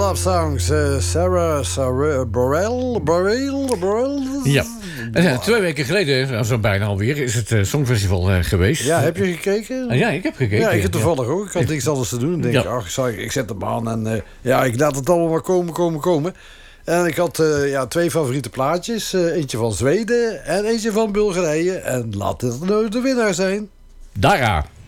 Love Songs. Sarah Bareilles. Ja. 2 weken geleden, zo bijna alweer, is het Songfestival geweest. Ja, heb je gekeken? Ja, ik heb gekeken. Ja, ik heb toevallig ook. Ik had niks anders te doen. Ik denk, ik zet hem aan en ik laat het allemaal maar komen. En ik had 2 favoriete plaatjes. Eentje van Zweden en eentje van Bulgarije. En laat het nou de winnaar zijn. Dara.